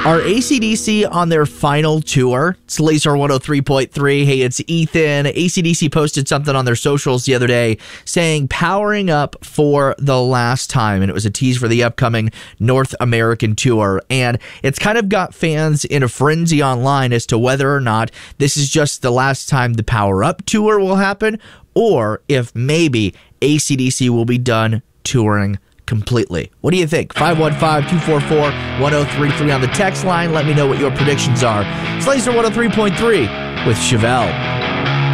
Are AC/DC on their final tour? It's Laser 103.3. Hey, it's Ethan. AC/DC posted something on their socials the other day saying powering up for the last time. And it was a tease for the upcoming North American tour. And it's kind of got fans in a frenzy online as to whether or not this is just the last time the Power Up tour will happen, or if maybe AC/DC will be done touring completely. What do you think? 515-244-1033 on the text line. Let me know what your predictions are. It's Laser 103.3 with Chevelle.